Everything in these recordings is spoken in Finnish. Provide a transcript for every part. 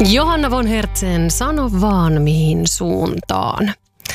Johanna von Hertzen, sano vaan mihin suuntaan.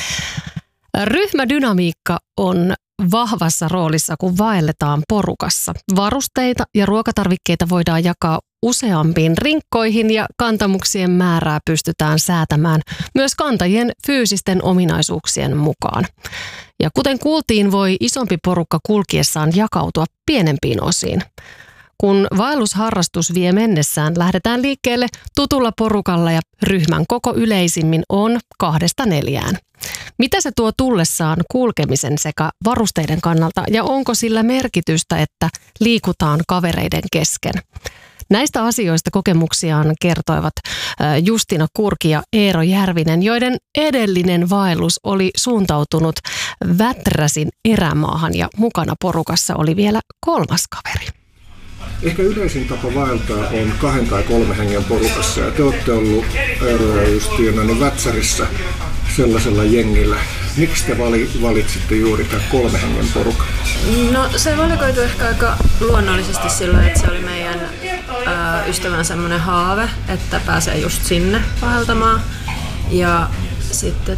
Ryhmädynamiikka on vahvassa roolissa, kun vaelletaan porukassa. Varusteita ja ruokatarvikkeita voidaan jakaa useampiin rinkkoihin ja kantamuksien määrää pystytään säätämään myös kantajien fyysisten ominaisuuksien mukaan. Ja kuten kuultiin, voi isompi porukka kulkiessaan jakautua pienempiin osiin. Kun vaellusharrastus vie mennessään, lähdetään liikkeelle tutulla porukalla ja ryhmän koko yleisimmin on 2-4. Mitä se tuo tullessaan kulkemisen sekä varusteiden kannalta ja onko sillä merkitystä, että liikutaan kavereiden kesken? Näistä asioista kokemuksiaan kertoivat Justina Kurki ja Eero Järvinen, joiden edellinen vaellus oli suuntautunut Väträsin erämaahan ja mukana porukassa oli vielä 3. kaveri. Ehkä yleisin tapa vaeltaa on 2 tai 3 hengen porukassa ja te olette ollut Eero ja Justina niin Vätsärissä sellaisella jengillä. Miksi te valitsitte juuri tämän 3 hengen porukan? No se valikoitui ehkä aika luonnollisesti silloin, että se oli meidän ystävän semmoinen haave, että pääsee just sinne vaeltamaan. Ja sitten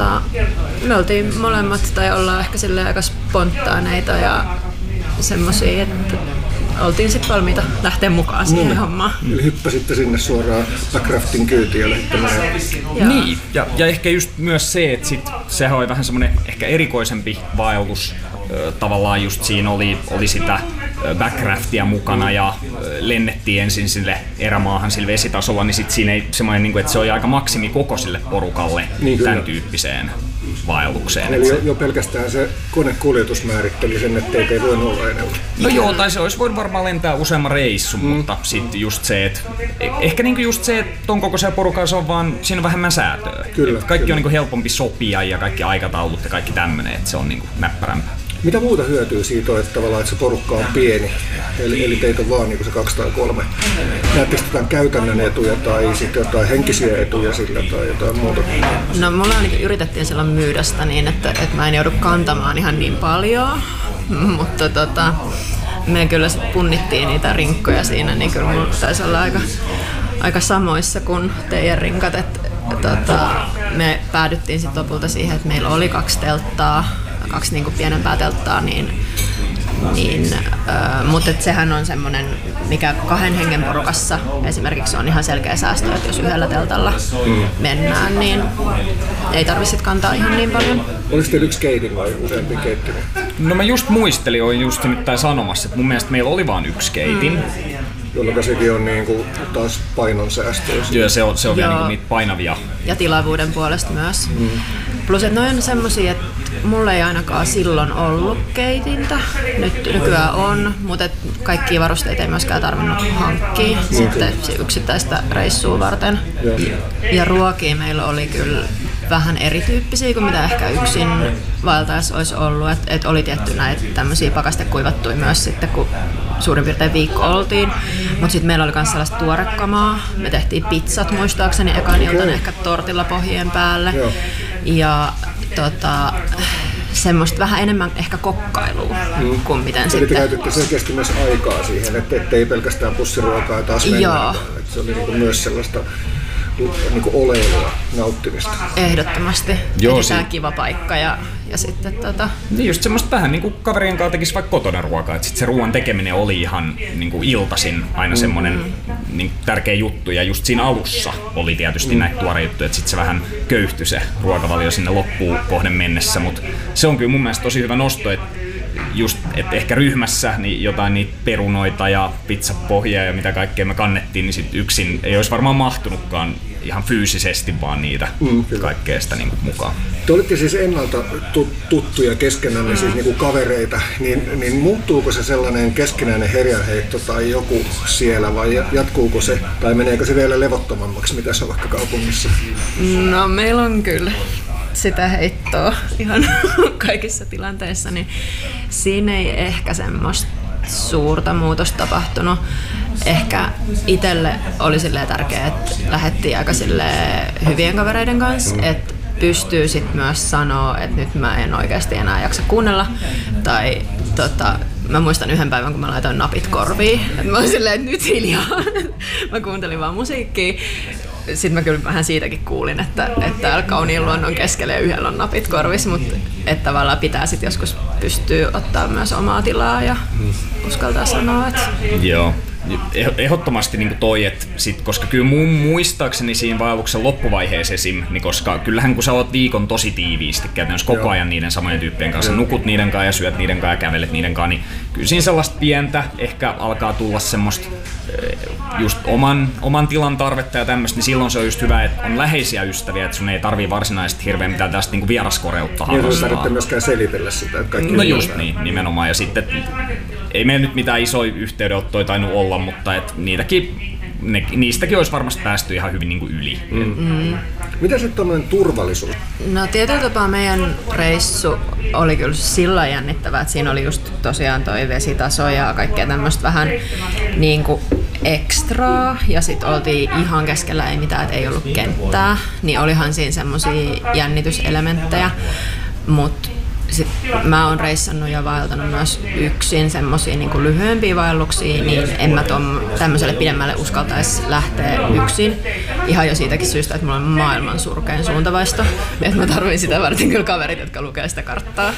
me oltiin molemmat tai ollaan ehkä silleen aika spontaaneita ja semmosia, että oltiin sitten valmiita lähteä mukaan siihen hommaan. Eli hyppäsitte sinne suoraan backraftin kyytiin ja lähditte menemään. Niin, ja ehkä just myös se, että sehän oli vähän semmoinen ehkä erikoisempi vaellus. Tavallaan just siinä oli sitä backraftia mukana ja lennettiin ensin sille erämaahan sille vesitasolla, niin sitten siinä ei semmoinen, että se oli aika maksimi koko sille porukalle niin tämän tyyppiseen vaellukseen. Eli jo pelkästään se konekuljetus määritteli sen, ettei ei voinut olla enemmän. No joo, tai se olisi voinut varmaan lentää useamman reissun, mutta sitten just se, että ehkä niinku just se, että ton kokoisella porukalla se on vaan, siinä on vähemmän säätöä. Kyllä, kaikki on niinku helpompi sopia ja kaikki aikataulut ja kaikki tämmöinen, että se on niinku näppärämpää. Mitä muuta hyötyy siitä on, että tavallaan että se porukka on pieni, eli teitä on vaan niin se 2 tai 3. Näettekö jotain käytännön etuja tai sitten jotain henkisiä etuja sillä tai jotain muuta? No mulla yritettiin silloin myydä sitä niin, että mä en joudu kantamaan ihan niin paljon, mutta me kyllä punnittiin niitä rinkkoja siinä, niin kyllä mulla taisi olla aika samoissa kuin teidän rinkat. Me päädyttiin sitten lopulta siihen, että meillä oli 2 telttaa, 2 niinku pienempää telttaa, mutta sehän on semmoinen, mikä 2 hengen porukassa esimerkiksi on ihan selkeä säästö, että jos yhdellä teltalla mennään, niin ei tarvitse kantaa ihan niin paljon. Oliko teillä 1 keitin vai useampi keittinen? No mä just muistelin, olin just nyt sanomassa, että mun mielestä meillä oli vaan 1 keitin. Jolloin sekin on niinku taas painonsäästöä. Joo, se on vielä niinku niitä painavia. Ja tilavuuden puolesta myös. Plus, että noi on semmosia, että mulla ei ainakaan silloin ollut keitintä. Nykyään on, mutta kaikkia varusteita ei myöskään tarvinnut hankkia sitten yksittäistä reissua varten. Ja ruokia meillä oli kyllä vähän erityyppisiä kuin mitä ehkä yksin vaeltaessa olisi ollut. Että oli tietty näitä tämmöisiä pakastekuivattuja myös sitten, kun suurin piirtein viikko oltiin. Mutta sitten meillä oli myös sellaista tuorekamaa. Me tehtiin pizzat muistaakseni ekan iltana ehkä tortilla pohjien päälle. Ja semmoista vähän enemmän ehkä kokkailua kuin miten eli sitten. Eli te käytitte selkeästi myös aikaa siihen, ettei pelkästään pussiruokaa taas mennä. Se oli niinku myös sellaista niinku oleilua, nauttimista. Ehdottomasti. Edetään kiva paikka ja sitten Niin just semmoista vähän niinku kaverien kanssa tekisi vaikka kotona ruokaa, että sit se ruoan tekeminen oli ihan niinku iltaisin aina semmoinen niin tärkeä juttu ja just siinä alussa oli tietysti näitä tuoreita juttuja, että sit se vähän köyhtyi se ruokavalio sinne loppuun kohden mennessä, mutta se on kyllä mun mielestä tosi hyvä nosto, että just, että ehkä ryhmässä niin jotain niitä perunoita ja pizzapohjia ja mitä kaikkea me kannettiin, niin sit yksin ei olisi varmaan mahtunutkaan ihan fyysisesti vaan niitä kaikkea sitä niin mukaan. Te olitte siis ennalta tuttuja keskenään, siis niin kuin kavereita, niin muuttuuko se sellainen keskinäinen herjanheitto tai joku siellä vai jatkuuko se tai meneekö se vielä levottomammaksi, mitä se on vaikka kaupungissa? No meillä on kyllä sitä heittoa ihan kaikissa tilanteissa, niin siinä ei ehkä semmoista suurta muutosta tapahtunut. Ehkä itselle oli tärkeää, että lähdettiin aika hyvien kavereiden kanssa, että pystyy sit myös sanoa, että nyt mä en oikeasti enää jaksa kuunnella. Tai mä muistan yhden päivän, kun mä laitoin napit korviin. Mä olin silleen, että nyt hiljaa. Mä kuuntelin vaan musiikkia. sitten mä kyllä vähän siitäkin kuulin, että täällä kauniin luonnon keskellä ja yhdellä on napit korvissa, mutta että tavallaan pitää sitten joskus pystyä ottaa myös omaa tilaa ja uskaltaa sanoa, että... Joo. Ehdottomasti niin toi, että sit, koska kyllä mun muistaakseni siinä vaelluksen loppuvaiheessa esim, niin koska kyllähän kun sä oot viikon tosi tiiviisti käytännössä koko ajan niiden samojen tyyppien kanssa, nukut niiden kanssa ja syöt niiden kanssa ja kävelet niiden kanssa, niin kyllä siinä sellaista pientä ehkä alkaa tulla semmoista just oman tilan tarvetta ja tämmöistä, niin silloin se on just hyvä, että on läheisiä ystäviä, että sun ei tarvii varsinaisesti hirveän mitään tästä niin vieraskoreutta harrastaa. Ei tarvitse myöskään selitellä sitä, että kaikki... No just niin, nimenomaan. Ja sitten ei meillä nyt mitään isoja yhteydenottoja tainnut olla, mutta et niistäkin olisi varmasti päästy ihan hyvin niin kuin yli. Mitä sitten tämmöinen turvallisuus? No tietyllä tapaa meidän reissu oli kyllä sillä jännittävää, että siinä oli just tosiaan toi vesitaso ja kaikkea tämmöistä vähän niin kuin ekstraa ja sitten oltiin ihan keskellä ei mitään, että ei ollut kenttää, niin olihan siinä semmosia jännityselementtejä, mutta sitten mä oon reissannut ja vaeltanut myös yksin semmosia niin lyhyempiä vaelluksia, niin en mä tämmöiselle pidemmälle uskaltaisi lähteä yksin. Ihan jo siitäkin syystä, että mulla on maailman surkein suuntavaisto. Että mä tarvitsen sitä varten kyllä kaverit, jotka lukee sitä karttaa.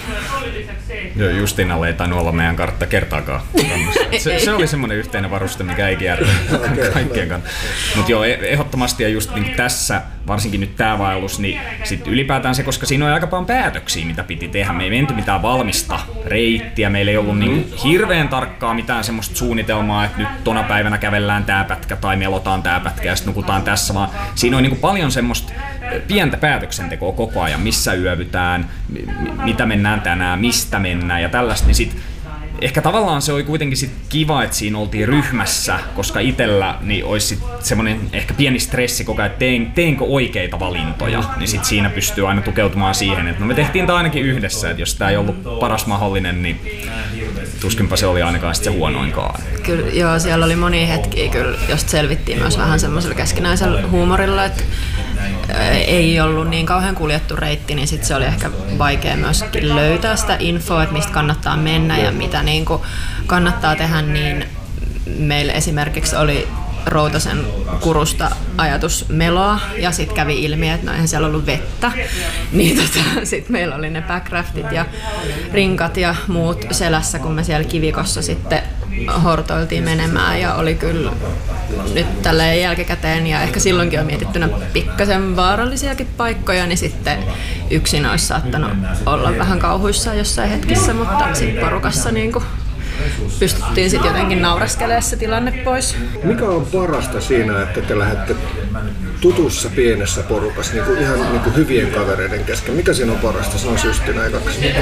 Joo, Justinalle ei tainnut olla meidän kartta kertaakaan. Se oli semmoinen yhteinen varuste, mikä ei kiertänyt kaikkien kanssa. Mutta joo, ehdottomasti ja just niin tässä, varsinkin nyt tää vaellus, niin sit ylipäätään se, koska siinä on aika paljon päätöksiä, mitä piti tehdä. Me ei menty mitään valmista reittiä, meillä ei ollut niin hirveän tarkkaa mitään semmoista suunnitelmaa, että nyt tona päivänä kävellään tää pätkä tai melotaan tää pätkä ja sitten nukutaan tässä, vaan siinä on niin paljon semmoista pientä päätöksentekoa koko ajan, missä yövytään, mitä mennään tänään, mistä mennään ja tällaista, niin sit ehkä tavallaan se oli kuitenkin sit kiva, että siinä oltiin ryhmässä, koska itsellä niin olisi sit semmoinen ehkä pieni stressi koko ajan, että teenkö oikeita valintoja, niin sit siinä pystyy aina tukeutumaan siihen, että no me tehtiin tämä ainakin yhdessä, että jos tämä ei ollut paras mahdollinen, niin tuskinpa se oli ainakaan sit se huonoinkaan. Kyllä, joo, siellä oli monia hetkiä kyllä, josta selvittiin myös vähän semmoisella keskinäisellä huumorilla, että ei ollut niin kauhean kuljettu reitti, niin sit se oli ehkä vaikea myöskin löytää sitä infoa, että mistä kannattaa mennä ja mitä niin kuin kannattaa tehdä, niin meillä esimerkiksi oli Routasen kurusta ajatus meloa ja sitten kävi ilmi, että no eihän siellä ollut vettä, niin sitten meillä oli ne backraftit ja rinkat ja muut selässä, kun me siellä kivikossa sitten hortoiltiin menemään ja oli kyllä nyt tälleen jälkikäteen ja ehkä silloinkin on mietittynä pikkasen vaarallisiakin paikkoja, niin sitten yksin olisi saattanut olla vähän kauhuissaan jossain hetkissä, mutta sitten porukassa niin kuin pystyttiin sitten jotenkin nauraskelemaan se tilanne pois. Mikä on parasta siinä, että te lähdette tutussa pienessä porukassa, niin kuin ihan niin kuin hyvien kavereiden kesken? Mikä siinä on parasta? Se on Justina ekaksi.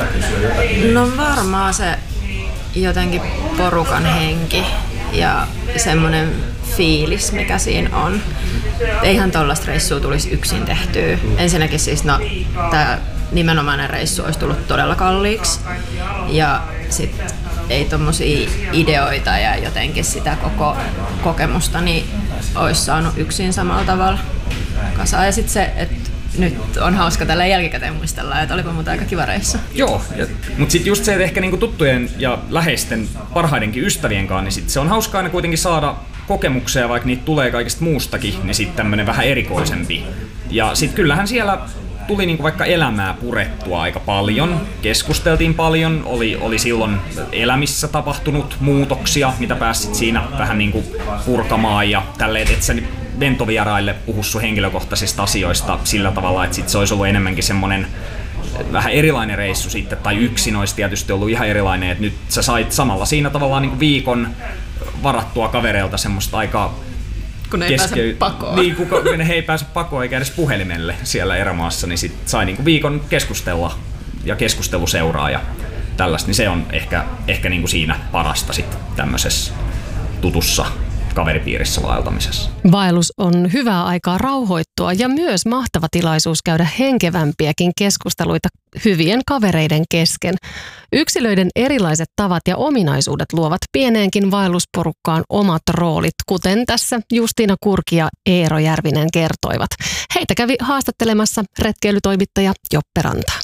No varmaan se jotenkin porukan henki ja semmoinen fiilis, mikä siinä on. Eihän tollaista reissua tulisi yksin tehtyä. Ensinnäkin siis tämä nimenomainen reissu olisi tullut todella kalliiksi ja sitten ei tommosia ideoita ja jotenkin sitä koko kokemusta niin olisi saanut yksin samalla tavalla kasaan. Ja sitten se, että nyt on hauska tällä jälkikäteen muistella, että olipa muuta aika kiva reissu. Joo, mutta sitten just se, että ehkä niinku tuttujen ja läheisten parhaidenkin ystävien kanssa, niin sit se on hauskaa aina kuitenkin saada kokemuksia, vaikka niitä tulee kaikista muustakin, niin sitten tämmönen vähän erikoisempi. Ja sitten kyllähän siellä tuli niinku vaikka elämää purettua aika paljon, keskusteltiin paljon, oli silloin elämissä tapahtunut muutoksia, mitä pääsit siinä vähän niinku purkamaan ja tälleen, että sä ventovieraille puhu sun henkilökohtaisista asioista sillä tavalla, että sit se olisi ollut enemmänkin semmonen vähän erilainen reissu sitten, tai yksin olisi tietysti ollut ihan erilainen, että nyt sä sait samalla siinä tavallaan niinku viikon varattua kavereilta semmoista aika kun ei pääse pakoon. Niin, kun he ei pääse pakoon eikä edes puhelimelle siellä erämaassa, niin sit sai niinku viikon keskustella ja keskustelu seuraa ja tällaista, niin se on ehkä niinku siinä parasta sit tämmöisessä tutussa kaveripiirissä vaeltamisessa. Vaellus on hyvää aikaa rauhoittua ja myös mahtava tilaisuus käydä henkevämpiäkin keskusteluita hyvien kavereiden kesken. Yksilöiden erilaiset tavat ja ominaisuudet luovat pieneenkin vaellusporukkaan omat roolit, kuten tässä Justina Kurki ja Eero Järvinen kertoivat. Heitä kävi haastattelemassa retkeilytoimittaja Joppe Ranta.